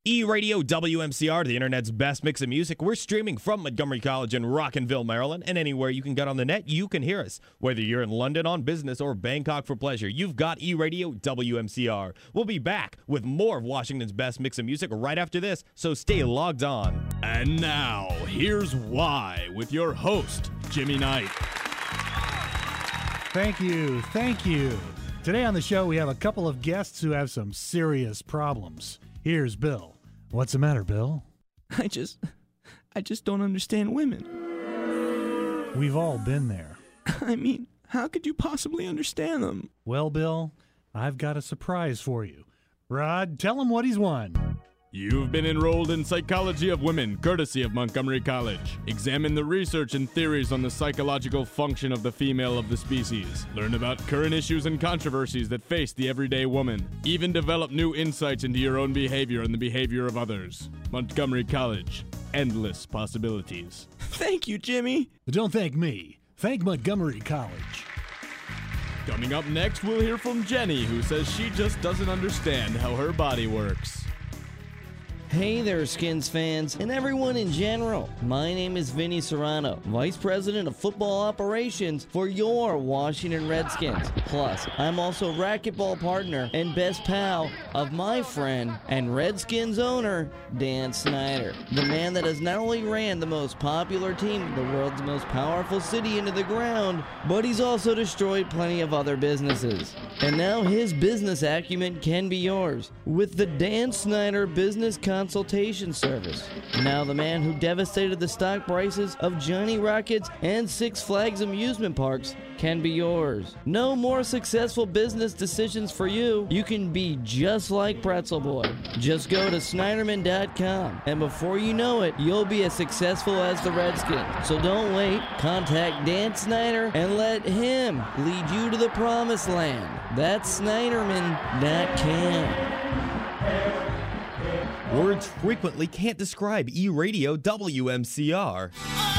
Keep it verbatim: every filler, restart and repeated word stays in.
E-Radio W M C R, the internet's best mix of music. We're streaming from Montgomery College in Rockinville, Maryland, and anywhere you can get on the net, you can hear us. Whether you're in London on business or Bangkok for pleasure, you've got E-Radio W M C R. We'll be back with more of Washington's best mix of music right after this, so stay logged on. And now, here's Why with your host, Jimmy Knight. Thank you, thank you. Today on the show, we have a couple of guests who have some serious problems. Here's Bill. What's the matter, Bill? I just, I just don't understand women. We've all been there. I mean, how could you possibly understand them? Well, Bill, I've got a surprise for you. Rod, tell him what he's won. You've been enrolled in Psychology of Women, courtesy of Montgomery College. Examine the research and theories on the psychological function of the female of the species. Learn about current issues and controversies that face the everyday woman. Even develop new insights into your own behavior and the behavior of others. Montgomery College. Endless possibilities. Thank you, Jimmy. But don't thank me. Thank Montgomery College. Coming up next, we'll hear from Jenny, who says she just doesn't understand how her body works. Hey there, Skins fans, and everyone in general. My name is Vinny Serrano, Vice President of Football Operations for your Washington Redskins. Plus, I'm also racquetball partner and best pal of my friend and Redskins owner, Dan Snyder. The man that has not only ran the most popular team in the world's most powerful city into the ground, but he's also destroyed plenty of other businesses. And now his business acumen can be yours with the Dan Snyder Business Consultation Service. Now the man who devastated the stock prices of Johnny Rockets and Six Flags amusement parks can be yours. No more successful business decisions for you. You can be just like Pretzel Boy. Just go to Snyderman dot com, and before you know it, you'll be as successful as the Redskins. So don't wait. Contact Dan Snyder and let him lead you to the promised land. That's Snyderman dot com. Words frequently can't describe E-Radio W M C R.